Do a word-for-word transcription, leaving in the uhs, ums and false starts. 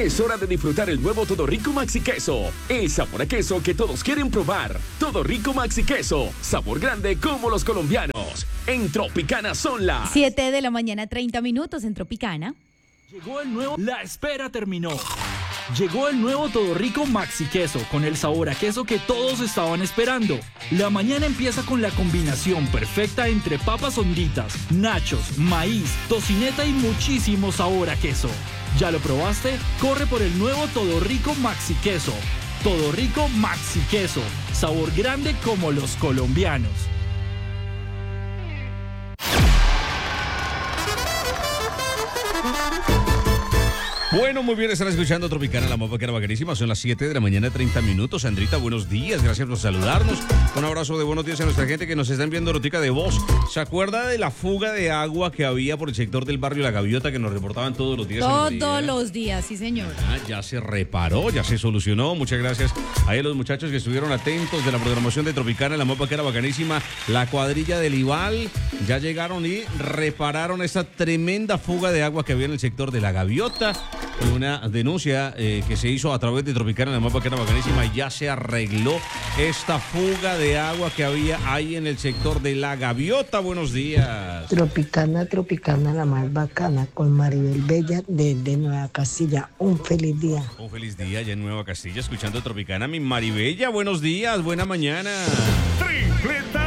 Es hora de disfrutar el nuevo Todo Rico Maxi Queso. El sabor a queso que todos quieren probar. Todo Rico Maxi Queso. Sabor grande como los colombianos. En Tropicana son las siete de la mañana, treinta minutos en Tropicana. Llegó el nuevo... La espera terminó. Llegó el nuevo Todo Rico Maxi Queso, con el sabor a queso que todos estaban esperando. La mañana empieza con la combinación perfecta entre papas honditas, nachos, maíz, tocineta y muchísimo sabor a queso. ¿Ya lo probaste? Corre por el nuevo Todo Rico Maxi Queso. Todo Rico Maxi Queso, sabor grande como los colombianos. Bueno, muy bien, están escuchando Tropicana, la mopa que era bacanísima. Son las siete de la mañana, treinta minutos. Sandrita, buenos días, gracias por saludarnos. Un abrazo de buenos días a nuestra gente que nos están viendo notica de voz. ¿Se acuerda de la fuga de agua que había por el sector del barrio La Gaviota que nos reportaban todos los días? Todos los días, sí señor. Ah, ya se reparó, ya se solucionó. Muchas gracias a los muchachos que estuvieron atentos de la programación de Tropicana, la mopa que era bacanísima. La cuadrilla del Ibal ya llegaron y repararon esa tremenda fuga de agua que había en el sector de La Gaviota. Una denuncia eh, que se hizo a través de Tropicana, la mapa que era bacanísima, y ya se arregló esta fuga de agua que había ahí en el sector de La Gaviota. Buenos días. Tropicana, Tropicana, la más bacana, con Maribel Bella desde Nueva Castilla. Un feliz día. Un feliz día ya en Nueva Castilla, escuchando Tropicana. Mi Maribella, buenos días, buena mañana. Tripleta